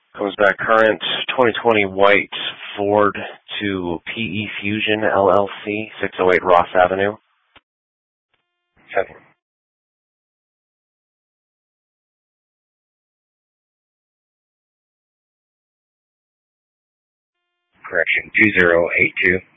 Comes back current 2020 white Ford to PE Fusion LLC, 608 Ross Avenue. 7. Correction, 2082.